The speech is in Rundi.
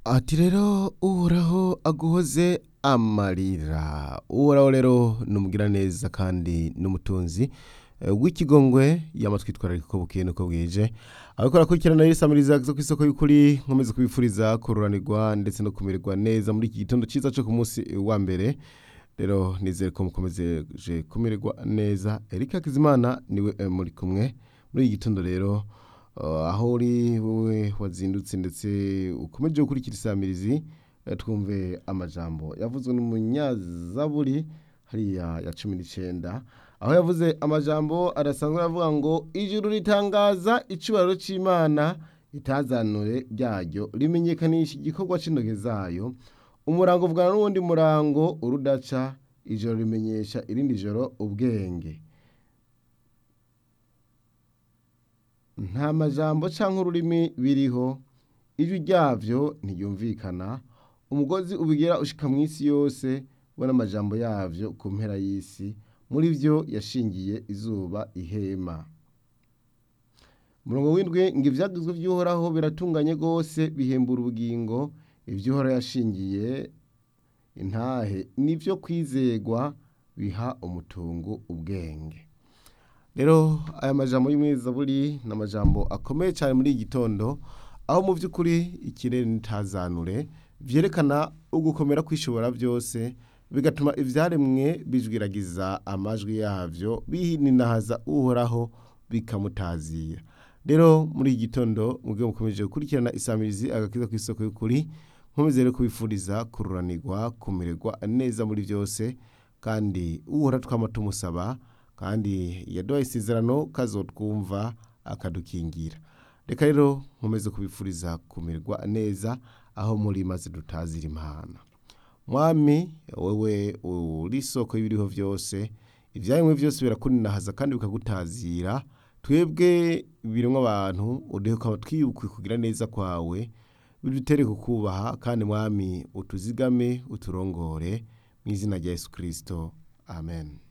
Ati rero uhoraho aguhoze amarira. Uhoraho rero ni umugiraneza kandi n'umutunzi w'ikigongwe yamatwitwararika uko bukeye nuko bwije. Abakora akurikirana yisamiriza zo kw'isoko y'ukuri nkomeze kubifuriza kururanirwa ndetse no kumererwa neza muri iki gitondo ciza cyo ku munsi wa mbere. Rero nizere ko mukomezeje kumererwa neza. Erika Kizimana niwe muri kumwe muri iki gitondo rero. Aho uri wowe wazindutse ndetse ukomeje gukurikira isamirizi twumve amajambo yavuzwe n'umunyazaburi hariya ya 19 aho yavuze amajambo arasanzwe avuga ngo ijuru ritangaza icubaro c'Imana itazanure ryayo rimenyekanisha igikorwa c'intoke zayo umurango uvugana n'uwundi murango urudaca ijoro rimenyesha irindi joro ubwenge. Nta majambo canke ururimi biriho ijwi ryavyo ntiyumvikana umugozi ubigera ushika mw'isi yose bona amajambo yavyo ku mpera y'isi muri vyo yashingiye izuba ihema. Murongo w'indwi ngo ivyagizwe vy'uhoraho biratunganye gose bihembura ubugingo ivy'uhoraho yashingiye intahe nivyo kwizegwa biha umutungu ubwenge. Rero aya majambo y'umwizaburi n'amajambo akomeye cyane muri iki gitondo aho mu vy'ukuri ikirere nitazanure vyerekana ugukomera kwishobora byose bigatuma ivyaremwe bijwiragiza amajwi yavyo bihininahaza uhoraho bikamutazira. Rero muri iki gitondo mubwe mukomeje gukurikirana isamirizi agakiza kw'isoko y'ukuri nkomeze rero kubifuriza kururanirwa kumererwa neza muri byose kandi uhora twama tumusaba kandi yaduhaye isezerano kazotwumva akadukingira. Reka rero nkomeze kubifuriza kumererwa neza aho muri maze dutazira Imana. Mwami wewe uri isoko y'ibiriho byose ivyaremwe byose birakuninahaza kandi bikagutazira twebwe birimo abantu udeho kwa twiyukwe kugira neza kwawe bidutere kukubaha kandi mwami utuzigame uturongore mu izina rya Yesu Kristo. Amen.